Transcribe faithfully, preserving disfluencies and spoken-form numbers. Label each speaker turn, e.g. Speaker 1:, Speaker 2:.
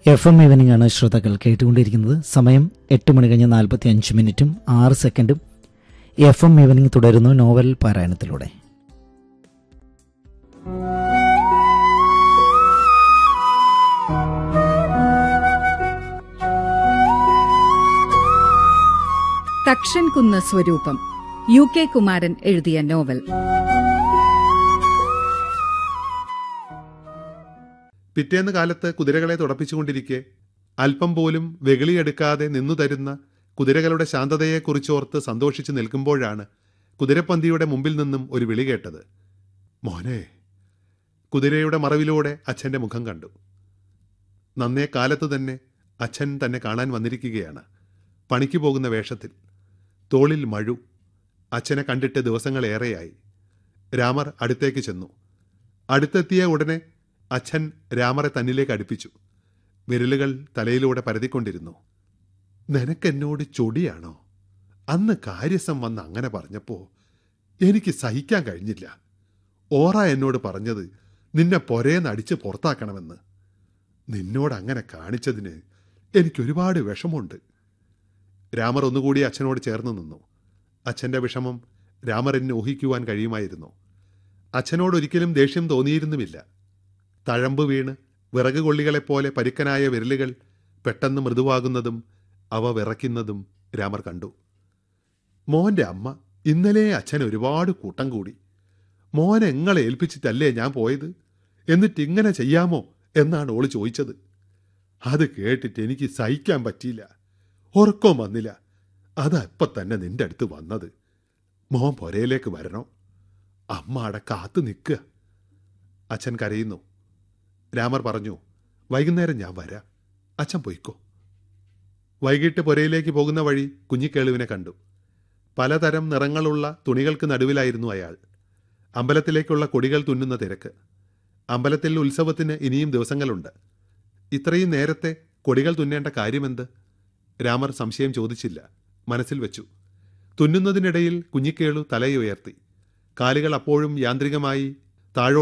Speaker 1: F M evening ആണ് ശ്രോതാക്കൾ കേട്ടുകൊണ്ടിരിക്കുന്നത്. സമയം എട്ട് മണി കഴിഞ്ഞ് നാൽപ്പത്തി അഞ്ച് മിനിറ്റും ആറ് സെക്കൻഡും. എഫ് എം ഈവനിംഗ് തുടരുന്നു നോവൽ പാരായണത്തിലൂടെ.
Speaker 2: തക്ഷൻ കുന്ന് സ്വരൂപം, യു കെ കുമാരൻ എഴുതിയ നോവൽ.
Speaker 3: പിറ്റേന്ന് കാലത്ത് കുതിരകളെ തുടപ്പിച്ചുകൊണ്ടിരിക്കെ അല്പം പോലും വെകിളിയെടുക്കാതെ നിന്നു തരുന്ന കുതിരകളുടെ ശാന്തതയെക്കുറിച്ചോർത്ത് സന്തോഷിച്ച് നിൽക്കുമ്പോഴാണ് കുതിരപ്പന്തിയുടെ മുമ്പിൽ നിന്നും ഒരു വിളി കേട്ടത്. മോനെ. കുതിരയുടെ മറവിലൂടെ അച്ഛൻ്റെ മുഖം കണ്ടു. നന്നേ കാലത്ത് തന്നെ അച്ഛൻ തന്നെ കാണാൻ വന്നിരിക്കുകയാണ്. പണിക്ക് പോകുന്ന വേഷത്തിൽ, തോളിൽ മഴു. അച്ഛനെ കണ്ടിട്ട് ദിവസങ്ങളേറെയായി. രാമർ അടുത്തേക്ക് ചെന്നു. അടുത്തെത്തിയ ഉടനെ അച്ഛൻ രാമറെ തന്നിലേക്ക് അടുപ്പിച്ചു. വിരലുകൾ തലയിലൂടെ പരതിക്കൊണ്ടിരുന്നു. നിനക്കെന്നോട് ചൊടിയാണോ? അന്ന് കാര്യസം വന്ന് അങ്ങനെ പറഞ്ഞപ്പോ എനിക്ക് സഹിക്കാൻ കഴിഞ്ഞില്ല. ഓറ എന്നോട് പറഞ്ഞത് നിന്നെ പൊരേന്ന് അടിച്ച് പുറത്താക്കണമെന്ന്. നിന്നോട് അങ്ങനെ കാണിച്ചതിന് എനിക്കൊരുപാട് വിഷമമുണ്ട്. രാമർ ഒന്നുകൂടി അച്ഛനോട് ചേർന്ന് നിന്നു. അച്ഛൻ്റെ വിഷമം രാമറിന് ഊഹിക്കുവാൻ കഴിയുമായിരുന്നു. അച്ഛനോടൊരിക്കലും ദേഷ്യം തോന്നിയിരുന്നുമില്ല. തഴമ്പ് വീണ് വിറക് കൊള്ളികളെപ്പോലെ പരുക്കനായ വിരലുകൾ പെട്ടെന്ന് മൃദുവാകുന്നതും അവ വിറയ്ക്കുന്നതും രാമർ കണ്ടു. മോൻ്റെ അമ്മ ഇന്നലെ അച്ഛൻ ഒരുപാട് കൂട്ടം കൂടി. മോനെ എങ്ങളെ ഏൽപ്പിച്ചിട്ടല്ലേ ഞാൻ പോയത്, എന്നിട്ട് ഇങ്ങനെ ചെയ്യാമോ എന്നാണ് ഓള് ചോദിച്ചത്. അത് കേട്ടിട്ട് എനിക്ക് സഹിക്കാൻ പറ്റിയില്ല. ഉറക്കം വന്നില്ല. അതാ ഇപ്പം തന്നെ നിന്റെ അടുത്ത് വന്നത്. മോൻ പൊരയിലേക്ക് വരണോ? അമ്മ അവിടെ കാത്തു നിൽക്കുക. അച്ഛൻ കരയുന്നു. രാമർ പറഞ്ഞു, വൈകുന്നേരം ഞാൻ വരാം, അച്ഛൻ പൊയ്ക്കോ. വൈകിട്ട് പുരയിലേക്ക് പോകുന്ന വഴി കുഞ്ഞിക്കേളുവിനെ കണ്ടു. പലതരം നിറങ്ങളുള്ള തുണികൾക്ക് നടുവിലായിരുന്നു അയാൾ. അമ്പലത്തിലേക്കുള്ള കൊടികൾ തുന്നുന്ന തിരക്ക്. അമ്പലത്തിൽ ഉത്സവത്തിന് ഇനിയും ദിവസങ്ങളുണ്ട്. ഇത്രയും നേരത്തെ കൊടികൾ തുന്നേണ്ട കാര്യമെന്ത്? രാമർ സംശയം ചോദിച്ചില്ല, മനസ്സിൽ വെച്ചു. തുന്നുന്നതിനിടയിൽ കുഞ്ഞിക്കേളു തലയുയർത്തി. കാലുകൾ അപ്പോഴും യാന്ത്രികമായി താഴോ